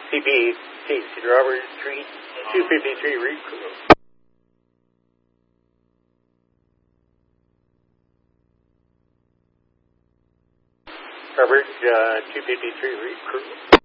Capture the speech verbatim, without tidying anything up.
C B, Casey Robert Street, two fifty-three recruit. Robert, uh, two fifty-three recruit.